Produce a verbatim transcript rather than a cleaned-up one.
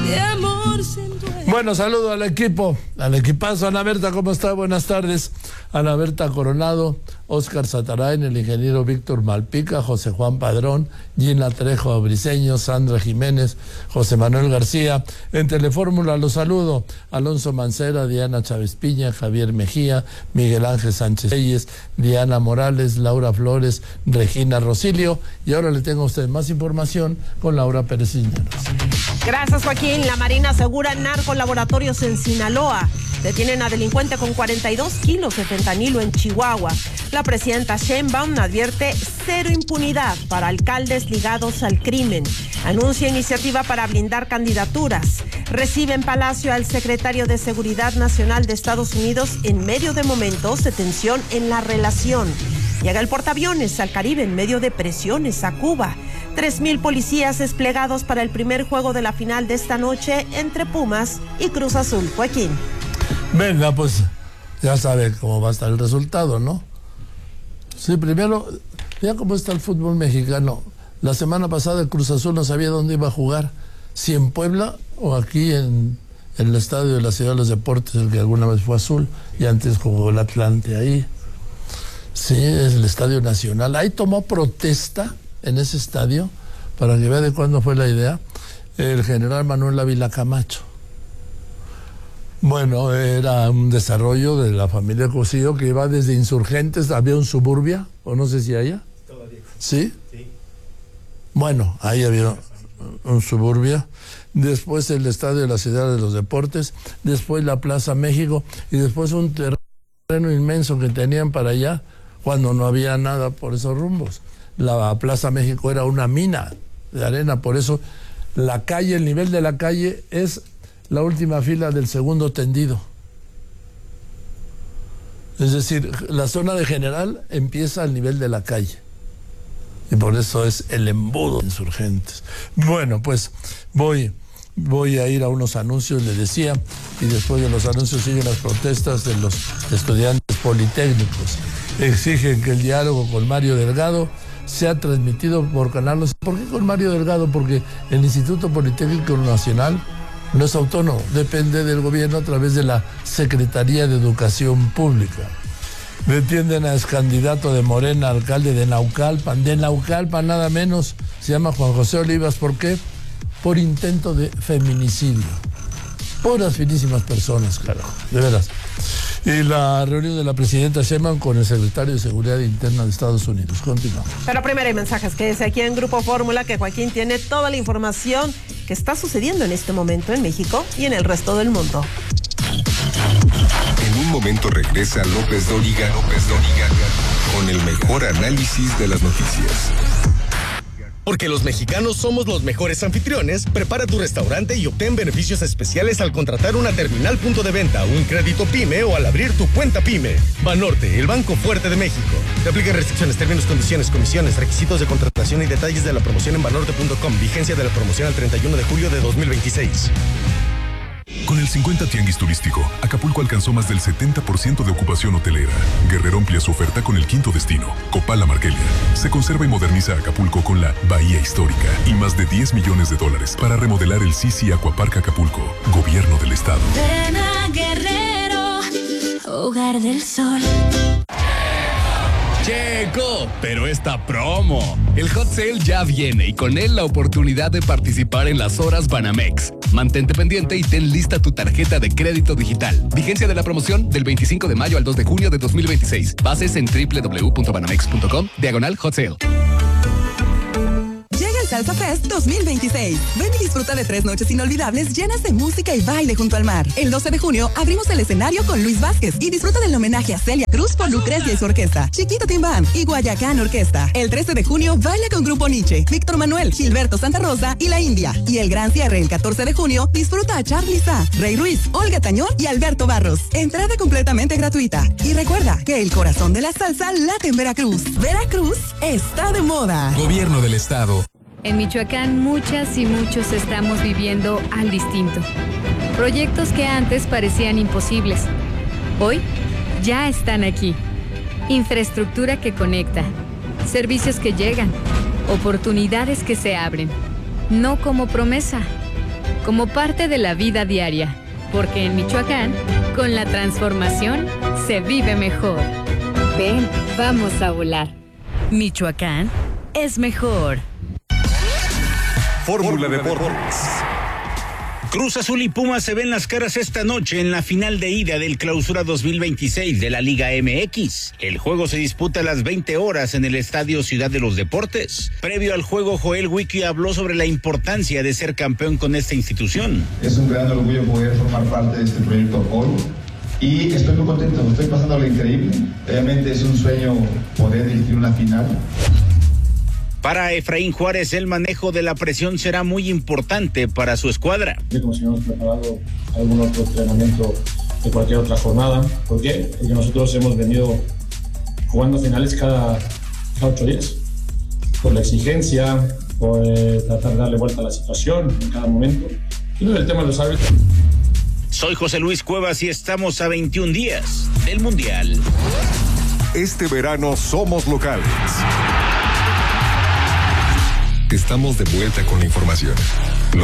Bueno, saludo al equipo, al equipazo. Ana Berta, ¿cómo está? Buenas tardes. Ana Berta Coronado, Óscar Satarain, el ingeniero Víctor Malpica, José Juan Padrón, Gina Trejo Briceño, Sandra Jiménez, José Manuel García. En Telefórmula los saludo: Alonso Mancera, Diana Chávez Piña, Javier Mejía, Miguel Ángel Sánchez Reyes, Diana Morales, Laura Flores, Regina Rosilio. Y ahora le tengo a usted más información con Laura Pérez Cisneros. Gracias, Joaquín. La Marina asegura narcolaboratorios en Sinaloa. Detienen a delincuente con cuarenta y dos kilos de fentanilo en Chihuahua. La presidenta Sheinbaum advierte cero impunidad para alcaldes ligados al crimen. Anuncia iniciativa para blindar candidaturas. Recibe en Palacio al secretario de Seguridad Nacional de Estados Unidos en medio de momentos de tensión en la relación. Llega el portaaviones al Caribe en medio de presiones a Cuba. Tres mil policías desplegados para el primer juego de la final de esta noche entre Pumas y Cruz Azul. Joaquín. Venga, pues ya sabe cómo va a estar el resultado, ¿no? Sí, primero, ya cómo está el fútbol mexicano. La semana pasada el Cruz Azul no sabía dónde iba a jugar, si en Puebla o aquí en, en el estadio de la Ciudad de los Deportes, el que alguna vez fue azul, y antes jugó el Atlante ahí. Sí, es el Estadio Nacional. Ahí tomó protesta en ese estadio, para que vea de cuándo fue la idea, el general Manuel Ávila Camacho. Bueno, era un desarrollo de la familia Cosío que iba desde Insurgentes, había un Suburbia, o no sé si haya. Todavía. ¿Sí? Sí. Bueno, ahí había un Suburbia, después el Estadio de la Ciudad de los Deportes, después la Plaza México, y después un terreno inmenso que tenían para allá, cuando no había nada por esos rumbos. La Plaza México era una mina de arena, por eso la calle, el nivel de la calle es la última fila del segundo tendido. Es decir, la zona de General empieza al nivel de la calle. Y por eso es el embudo de Insurgentes. Bueno, pues voy, voy a ir a unos anuncios, le decía, y después de los anuncios siguen las protestas de los estudiantes politécnicos. Exigen que el diálogo con Mario Delgado sea transmitido por canales. ¿Por qué con Mario Delgado? Porque el Instituto Politécnico Nacional no es autónomo, depende del gobierno a través de la Secretaría de Educación Pública. Detienen a ex candidato de Morena, alcalde de Naucalpan, de Naucalpan nada menos, se llama Juan José Olivas. ¿Por qué? Por intento de feminicidio. Puras finísimas personas, carajo, de veras. Y la reunión de la presidenta Sheinbaum con el secretario de Seguridad Interna de Estados Unidos. Continuamos. Pero primero hay mensajes. Quédese aquí en Grupo Fórmula, que Joaquín tiene toda la información que está sucediendo en este momento en México y en el resto del mundo. En un momento regresa López Dóriga, López Dóriga, con el mejor análisis de las noticias. Porque los mexicanos somos los mejores anfitriones, prepara tu restaurante y obtén beneficios especiales al contratar una terminal punto de venta, un crédito PYME o al abrir tu cuenta PYME. Banorte, el banco fuerte de México. Te aplican restricciones, términos, condiciones, comisiones, requisitos de contratación y detalles de la promoción en banorte punto com. Vigencia de la promoción al treinta y uno de julio de dos mil veintiséis. Con el cincuenta Tianguis Turístico, Acapulco alcanzó más del setenta por ciento de ocupación hotelera. Guerrero amplía su oferta con el quinto destino, Copala Marquelia. Se conserva y moderniza Acapulco con la Bahía Histórica y más de diez millones de dólares para remodelar el Sisi Aquapark Acapulco, Gobierno del Estado. Ven a Guerrero, hogar del sol. Checo, pero esta promo. El Hot Sale ya viene y con él la oportunidad de participar en las horas Banamex. Mantente pendiente y ten lista tu tarjeta de crédito digital. Vigencia de la promoción del veinticinco de mayo al dos de junio de dos mil veintiséis. Bases en doble u doble u doble u punto banamex punto com, diagonal Hot Sale. Salsa Fest dos mil veintiséis. Ven y disfruta de tres noches inolvidables llenas de música y baile junto al mar. El doce de junio abrimos el escenario con Luis Vázquez y disfruta del homenaje a Celia Cruz por Lucrecia y su orquesta, Chiquito Tim Band y Guayacán Orquesta. El trece de junio baila con Grupo Nietzsche, Víctor Manuel, Gilberto Santa Rosa y La India. Y el gran cierre el catorce de junio disfruta a Charly Sa, Rey Ruiz, Olga Tañón y Alberto Barros. Entrada completamente gratuita. Y recuerda que el corazón de la salsa late en Veracruz. Veracruz está de moda. Gobierno del Estado. En Michoacán muchas y muchos estamos viviendo al distinto. Proyectos que antes parecían imposibles, hoy ya están aquí. Infraestructura que conecta, servicios que llegan, oportunidades que se abren. No como promesa, como parte de la vida diaria, porque en Michoacán, con la transformación, se vive mejor. Ven, vamos a volar. Michoacán es mejor. Fórmula Deportes. Cruz Azul y Pumas se ven las caras esta noche en la final de ida del Clausura dos mil veintiséis de la Liga M X. El juego se disputa a las veinte horas en el Estadio Ciudad de los Deportes. Previo al juego, Joel Wiki habló sobre la importancia de ser campeón con esta institución. Es un gran orgullo poder formar parte de este proyecto hoy y estoy muy contento, estoy pasando lo increíble. Realmente es un sueño poder dirigir una final. Para Efraín Juárez, el manejo de la presión será muy importante para su escuadra. Como si no hemos preparado algún otro entrenamiento de cualquier otra jornada. ¿Por qué? Porque nosotros hemos venido jugando finales cada, cada ocho días. Por la exigencia, por eh, tratar de darle vuelta a la situación en cada momento. Y luego el tema de los árbitros. Soy José Luis Cuevas y estamos a veintiún días del Mundial. Este verano somos locales. Estamos de vuelta con la información.